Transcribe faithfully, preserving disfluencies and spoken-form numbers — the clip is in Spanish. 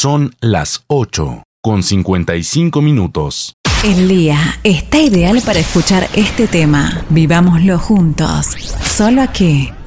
Son las ocho con cincuenta y cinco minutos. El día está ideal para escuchar este tema. Vivámoslo juntos. Solo aquí,